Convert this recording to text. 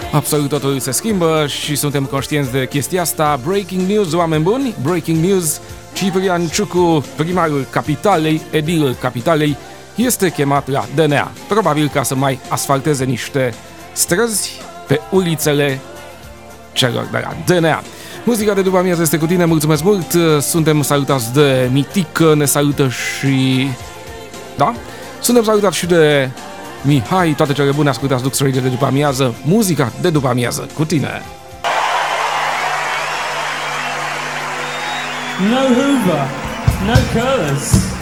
Absolut totul se schimbă și suntem conștienți de chestia asta. Breaking news, oameni buni, breaking news. Ciprian Ciucu, primarul capitalei, edilul capitalei, este chemat la DNA. Probabil ca să mai asfalteze niște străzi pe ulițele celor de la DNA. Muzica de după amiază este cu tine, mulțumesc mult. Suntem salutați de Mitică, ne salută și... Da? Suntem salutați și de Mihai, toate cele bune, ascultați Lux Radio de după amiază, muzica de după amiază, cu tine. No Hoover, no colours.